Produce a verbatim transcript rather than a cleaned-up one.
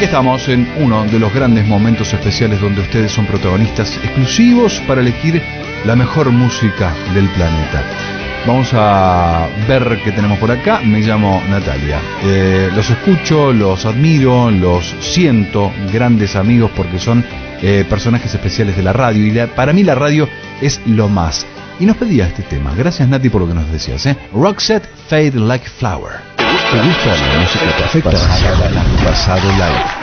Aquí estamos en uno de los grandes momentos especiales donde ustedes son protagonistas exclusivos para elegir la mejor música del planeta. Vamos a ver qué tenemos por acá. Me llamo Natalia. Eh, los escucho, los admiro, los siento grandes amigos porque son eh, personajes especiales de la radio. Y la, para mí la radio es lo más. Y nos pedía este tema. Gracias, Nati, por lo que nos decías. ¿eh? Roxette, Fade Like Flower. ¿Te gusta la música perfecta? Pasado Live.